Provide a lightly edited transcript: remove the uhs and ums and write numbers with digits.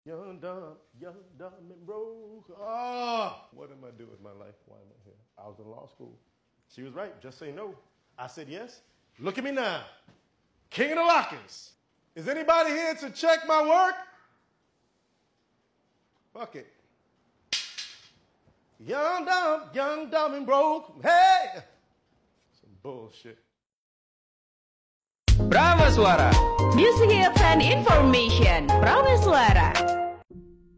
Young, dumb, and broke. Oh, what am I doing with my life? Why am I here? I was in law school. She was right. Just say no. I said yes. Look at me now. King of the Lockers. Is anybody here to check my work? Fuck it. Young, dumb, and broke. Hey! Some bullshit. Brahma Suara. Music and information. Brahma Suara.